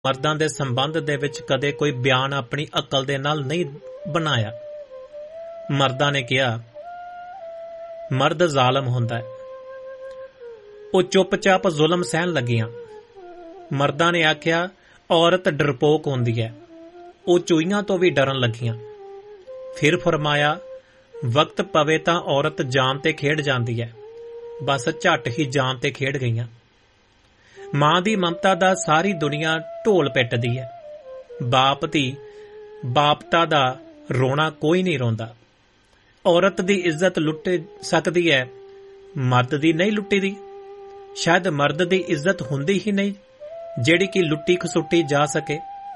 ਮਰਦਾਂ ਦੇ ਸੰਬੰਧ ਦੇ ਵਿੱਚ ਕਦੇ ਕੋਈ ਬਿਆਨ ਆਪਣੀ ਅਕਲ ਦੇ ਨਾਲ ਨਹੀਂ ਬਣਾਇਆ। ਮਰਦਾਂ ਨੇ ਕਿਹਾ ਮਰਦ ਜ਼ਾਲਮ ਹੁੰਦਾ ਹੈ, ਉਹ ਚੁੱਪਚਾਪ ਜ਼ੁਲਮ ਸਹਿਣ ਲੱਗੀਆਂ। ਮਰਦਾਂ ਨੇ ਆਖਿਆ ਔਰਤ ਡਰਪੋਕ ਹੁੰਦੀ ਹੈ, ਉਹ ਚੂਹੀਆਂ ਤੋਂ ਵੀ ਡਰਨ ਲੱਗੀਆਂ। ਫਿਰ ਫਰਮਾਇਆ ਵਕਤ ਪਵੇ ਤਾਂ ਔਰਤ ਜਾਨ ਤੇ ਖੇਡ ਜਾਂਦੀ ਹੈ, ਬਸ ਝੱਟ ਹੀ ਜਾਨ ਤੇ ਖੇਡ ਗਈਆਂ। ਮਾਂ ਦੀ ਮਮਤਾ ਦਾ ਸਾਰੀ ਦੁਨੀਆ ਢੋਲ ਪਿੱਟਦੀ ਹੈ, ਬਾਪ ਦੀ ਬਾਪਤਾ ਦਾ ਰੋਣਾ ਕੋਈ ਨਹੀਂ ਰੋਂਦਾ। ਔਰਤ ਦੀ ਇੱਜ਼ਤ ਲੁੱਟ ਸਕਦੀ ਹੈ, ਮਰਦ ਦੀ ਨਹੀਂ ਲੁੱਟੀ ਦੀ। ਸ਼ਾਇਦ ਮਰਦ ਦੀ ਇੱਜ਼ਤ ਹੁੰਦੀ ਹੀ ਨਹੀਂ ਜਿਹੜੀ ਕਿ ਲੁੱਟੀ ਖਸੁੱਟੀ ਜਾ ਸਕੇ।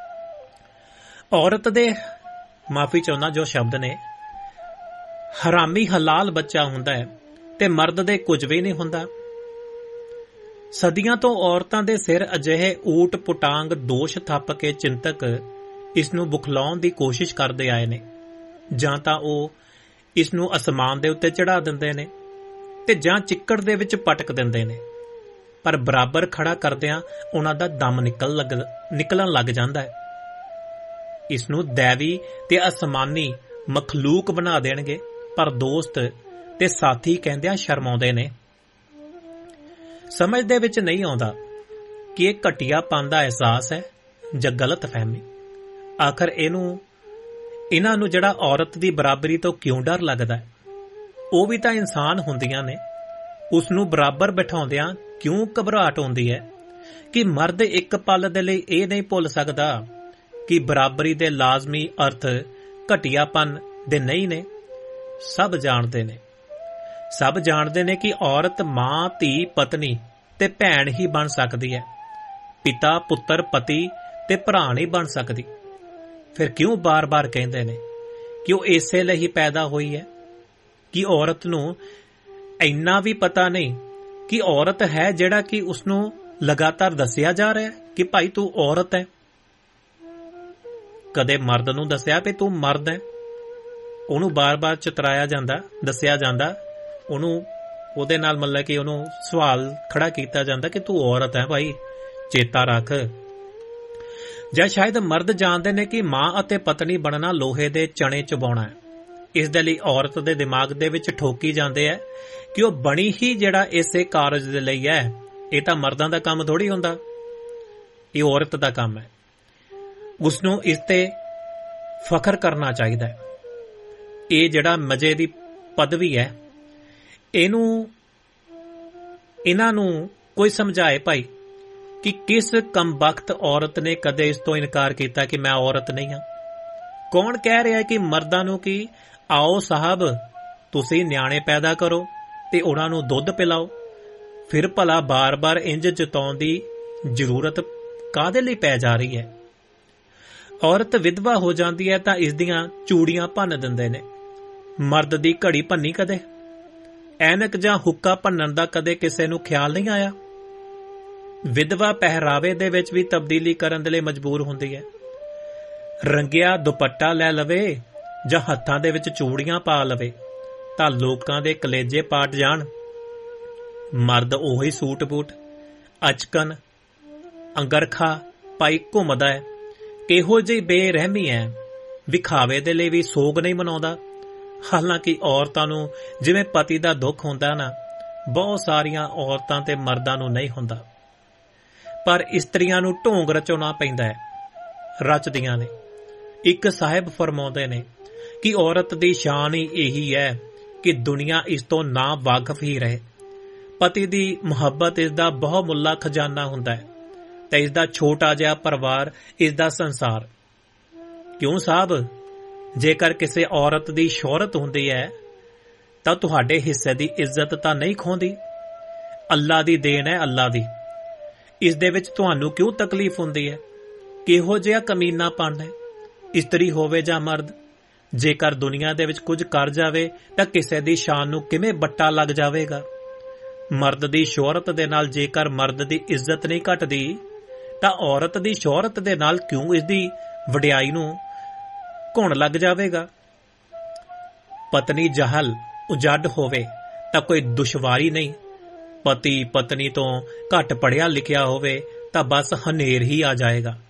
ਔਰਤ ਦੇ ਮਾਫੀ ਚਾਹੁੰਦਾ ਜੋ ਸ਼ਬਦ ਨੇ, ਹਰਾਮੀ ਹਲਾਲ ਬੱਚਾ ਹੁੰਦਾ ਹੈ ਤੇ ਮਰਦ ਦੇ ਕੁਝ ਵੀ ਨਹੀਂ ਹੁੰਦਾ। ਸਦੀਆਂ ਤੋਂ ਔਰਤਾਂ ਦੇ ਸਿਰ ਅਜਿਹੇ ਊਟ ਪੁਟਾਂਗ ਦੋਸ਼ ਥੱਪ ਕੇ ਚਿੰਤਕ ਇਸ ਨੂੰ ਬੁਖਲਾਉਣ ਦੀ ਕੋਸ਼ਿਸ਼ ਕਰਦੇ ਆਏ ਨੇ। ਜਾਂ ਤਾਂ ਉਹ ਇਸ ਨੂੰ ਅਸਮਾਨ ਦੇ ਉੱਤੇ ਚੜਾ ਦਿੰਦੇ ਨੇ ਤੇ ਜਾਂ ਚਿੱਕੜ ਦੇ ਵਿੱਚ ਪਟਕ ਦਿੰਦੇ ਨੇ, ਪਰ ਬਰਾਬਰ ਖੜਾ ਕਰਦਿਆਂ ਉਹਨਾਂ ਦਾ ਦਮ ਨਿਕਲਣ ਲੱਗ ਜਾਂਦਾ ਹੈ। ਇਸ ਨੂੰ ਦੈਵੀ ਤੇ ਅਸਮਾਨੀ ਮਖਲੂਕ ਬਣਾ ਦੇਣਗੇ, ਪਰ ਦੋਸਤ ਤੇ ਸਾਥੀ ਕਹਿੰਦਿਆਂ ਸ਼ਰਮਾਉਂਦੇ ਨੇ। ਸਮਝ ਦੇ ਵਿੱਚ ਨਹੀਂ ਆਉਂਦਾ ਕਿ ਇਹ ਘਟੀਆਪਨ ਦਾ ਅਹਿਸਾਸ ਹੈ ਜਾਂ ਗਲਤ ਫਹਿਮੀ। ਆਖਰ ਇਹਨਾਂ ਨੂੰ ਜਿਹੜਾ ਔਰਤ ਦੀ ਬਰਾਬਰੀ ਤੋਂ ਕਿਉਂ ਡਰ ਲੱਗਦਾ ਹੈ? ਉਹ ਵੀ ਤਾਂ ਇਨਸਾਨ ਹੁੰਦੀਆਂ ਨੇ। ਉਸ ਨੂੰ ਬਰਾਬਰ ਬਿਠਾਉਂਦਿਆਂ ਕਿਉਂ ਘਬਰਾਹਟ ਆਉਂਦੀ ਹੈ ਕਿ ਮਰਦ ਇੱਕ ਪਲ ਦੇ ਲਈ ਇਹ ਨਹੀਂ ਭੁੱਲ ਸਕਦਾ ਕਿ ਬਰਾਬਰੀ ਦੇ ਲਾਜ਼ਮੀ ਅਰਥ ਘਟੀਆਪਨ ਦੇ ਨਹੀਂ ਨੇ। ਸਭ ਜਾਣਦੇ ਨੇ ਕਿ ਔਰਤ ਮਾਂ, ਧੀ, ਪਤਨੀ ਤੇ ਭੈਣ ਹੀ ਬਣ ਸਕਦੀ ਹੈ, ਪਿਤਾ, ਪੁੱਤਰ, ਪਤੀ ਤੇ ਭਰਾ ਨਹੀਂ ਬਣ ਸਕਦੀ। ਫਿਰ ਕਿਉਂ ਬਾਰ-ਬਾਰ ਕਹਿੰਦੇ ਨੇ ਕਿ ਉਹ ਇਸੇ ਲਈ ਹੀ ਪੈਦਾ ਹੋਈ ਹੈ? ਕਿ ਔਰਤ ਨੂੰ ਇੰਨਾ ਵੀ ਪਤਾ ਨਹੀਂ ਕਿ ਔਰਤ ਹੈ ਜਿਹੜਾ ਕਿ ਉਸਨੂੰ ਲਗਾਤਾਰ ਦੱਸਿਆ ਜਾ ਰਿਹਾ ਹੈ ਕਿ ਭਾਈ ਤੂੰ ਔਰਤ ਹੈ। ਕਦੇ ਮਰਦ ਨੂੰ ਦੱਸਿਆ ਵੀ ਤੂੰ ਮਰਦ ਹੈ? ਉਹਨੂੰ ਬਾਰ-ਬਾਰ ਚਤਰਾਇਆ ਜਾਂਦਾ, ਦੱਸਿਆ ਜਾਂਦਾ, ਉਹਦੇ ਨਾਲ ਮਤਲਬ ਕਿ ਉਹਨੂੰ ਸਵਾਲ ਖੜਾ ਕੀਤਾ ਜਾਂਦਾ ਕਿ ਤੂੰ ਔਰਤ ਹੈ ਭਾਈ, ਚੇਤਾ ਰੱਖ। ਜਾਂ ਸ਼ਾਇਦ ਮਰਦ ਜਾਣਦੇ ਨੇ ਕਿ ਮਾਂ ਅਤੇ ਪਤਨੀ ਬਣਨਾ ਲੋਹੇ ਦੇ ਚਣੇ ਚਬਾਉਣਾ ਹੈ। ਇਸ ਦੇ ਲਈ ਔਰਤ ਦੇ ਦਿਮਾਗ ਦੇ ਵਿੱਚ ਠੋਕੀ ਜਾਂਦੇ ਹੈ ਕਿ ਉਹ ਬਣੀ ਹੀ ਜਿਹੜਾ ਇਸੇ ਕਾਰਜ ਦੇ ਲਈ ਹੈ। ਇਹ ਤਾਂ ਮਰਦਾਂ ਦਾ ਕੰਮ ਥੋੜੀ ਹੁੰਦਾ, ਇਹ ਔਰਤ ਦਾ ਕੰਮ ਹੈ। ਉਸਨੂੰ ਇਸ ਤੇ ਫਖਰ ਕਰਨਾ ਚਾਹੀਦਾ ਹੈ। ਇਹ ਜਿਹੜਾ ਮਜ਼ੇ ਦੀ ਪਦਵੀ ਹੈ, ਇਹਨਾਂ ਨੂੰ ਕੋਈ ਸਮਝਾਏ ਭਾਈ ਕਿ ਕਿਸ ਕਮਬਖਤ ਔਰਤ ਨੇ ਕਦੇ ਇਸ ਤੋਂ ਇਨਕਾਰ ਕੀਤਾ ਕਿ ਮੈਂ ਔਰਤ ਨਹੀਂ ਹਾਂ। ਕੌਣ ਕਹਿ ਰਿਹਾ ਕਿ ਮਰਦਾਂ ਨੂੰ ਕਿ ਆਓ ਸਾਹਿਬ ਤੁਸੀਂ ਨਿਆਣੇ ਪੈਦਾ ਕਰੋ ਤੇ ਉਹਨਾਂ ਨੂੰ ਦੁੱਧ ਪਿਲਾਓ। ਫਿਰ ਭਲਾ ਬਾਰ-ਬਾਰ ਇੰਜ ਜਤਾਉਣ ਦੀ ਜ਼ਰੂਰਤ ਕਾਹਦੇ ਲਈ ਪੈ ਜਾ ਰਹੀ ਹੈ? ਔਰਤ ਵਿਧਵਾ ਹੋ ਜਾਂਦੀ ਹੈ ਤਾਂ ਇਸ ਦੀਆਂ ਚੂੜੀਆਂ ਭੰਨ ਦਿੰਦੇ ਨੇ। ਮਰਦ ਦੀ ਘੜੀ ਭੰਨੀ ਕਦੇ? ਐਨਕ ਜਾਂ ਹੁੱਕਾ ਭੰਨਣ ਦਾ ਕਦੇ ਕਿਸੇ ਨੂੰ ਖਿਆਲ ਨਹੀਂ ਆਇਆ? ਵਿਧਵਾ ਪਹਿਰਾਵੇ ਦੇ ਵਿੱਚ ਵੀ ਤਬਦੀਲੀ ਕਰਨ ਦੇ ਲਈ ਮਜਬੂਰ ਹੁੰਦੀ ਹੈ। ਰੰਗਿਆ ਦੁਪੱਟਾ ਲੈ ਲਵੇ ਜਾਂ ਹੱਥਾਂ ਦੇ ਵਿੱਚ ਚੂੜੀਆਂ ਪਾ ਲਵੇ ਤਾਂ ਲੋਕਾਂ ਦੇ ਕਲੇਜੇ ਪਾਟ ਜਾਣ। ਮਰਦ ਉਹੀ ਸੂਟ ਬੂਟ, ਅਚਕਨ, ਅੰਗਰਖਾ ਪਾਈ ਘੁੰਮਦਾ ਹੈ। ਕਿਹੋ ਜਿਹੀ ਬੇਰਹਿਮੀ ਹੈ, ਵਿਖਾਵੇ ਦੇ ਲਈ ਵੀ ਸੋਗ ਨਹੀਂ ਮਨਾਉਂਦਾ। ਹਾਲਾਂਕਿ ਔਰਤਾਂ ਨੂੰ ਜਿਵੇਂ ਪਤੀ ਦਾ ਦੁੱਖ ਹੁੰਦਾ ਨਾ, ਬਹੁਤ ਸਾਰੀਆਂ ਔਰਤਾਂ ਤੇ ਮਰਦਾਂ ਨੂੰ ਨਹੀਂ ਹੁੰਦਾ। ਪਰ ਇਸਤਰੀਆਂ ਨੂੰ ਢੋਂਗ ਰਚਾਉਣਾ ਪੈਂਦਾ ਹੈ, ਰਚਦੀਆਂ ਨੇ। ਇੱਕ ਸਾਹਿਬ ਫਰਮਾਉਂਦੇ ਨੇ ਕਿ ਔਰਤ ਦੀ ਸ਼ਾਨ ਹੀ ਇਹੀ ਹੈ ਕਿ ਦੁਨੀਆ ਇਸ ਤੋਂ ਨਾ ਵਾਕਿਫ ਹੀ ਰਹੇ। ਪਤੀ ਦੀ ਮੁਹੱਬਤ ਇਸ ਦਾ ਬਹੁਮੁੱਲਾ ਖਜ਼ਾਨਾ ਹੁੰਦਾ ਹੈ ਤੇ ਇਸ ਦਾ ਛੋਟਾ ਜਿਹਾ ਪਰਿਵਾਰ ਇਸ ਦਾ ਸੰਸਾਰ। ਕਿਉਂ ਸਾਹਿਬ, ਜੇਕਰ ਕਿਸੇ ਔਰਤ ਦੀ ਸ਼ੋਹਰਤ ਹੁੰਦੀ ਹੈ ਤਾਂ ਤੁਹਾਡੇ ਹਿੱਸੇ ਦੀ ਇੱਜ਼ਤ ਤਾਂ ਨਹੀਂ ਖੋਂਦੀ। ਅੱਲਾ ਦੀ ਦੇਣ ਹੈ, ਅੱਲਾ ਦੀ। ਇਸ ਦੇ ਵਿੱਚ ਤੁਹਾਨੂੰ ਕਿਉਂ ਤਕਲੀਫ ਹੁੰਦੀ ਹੈ? ਕਿਹੋ ਜਿਹਾ ਕਮੀਨਾਪਣ ਹੈ, ਇਸਤਰੀ ਹੋਵੇ ਜਾਂ ਮਰਦ। ਜੇਕਰ ਦੁਨੀਆ ਦੇ ਵਿੱਚ ਕੁਝ ਕਰ ਜਾਵੇ ਤਾਂ ਕਿਸੇ ਦੀ ਸ਼ਾਨ ਨੂੰ ਕਿਵੇਂ ਬੱਟਾ ਲੱਗ ਜਾਵੇਗਾ? ਮਰਦ ਦੀ ਸ਼ੋਹਰਤ ਦੇ ਨਾਲ ਜੇਕਰ ਮਰਦ ਦੀ ਇੱਜ਼ਤ ਨਹੀਂ ਘਟਦੀ ਤਾਂ ਔਰਤ ਦੀ ਸ਼ੋਹਰਤ ਦੇ ਨਾਲ ਕਿਉਂ ਇਸ ਦੀ ਵਡਿਆਈ ਨੂੰ ਘੁਣ ਲੱਗ ਜਾਵੇਗਾ? ਪਤਨੀ ਜਹਲ ਉਜੱਡ ਹੋਵੇ ਤਾਂ ਕੋਈ ਦੁਸ਼ਵਾਰੀ ਨਹੀਂ। ਪਤੀ ਪਤਨੀ ਤੋਂ ਘੱਟ ਪੜਿਆ ਲਿਖਿਆ ਹੋਵੇ ਤਾਂ ਬਸ ਹਨੇਰ ਹੀ ਆ ਜਾਏਗਾ।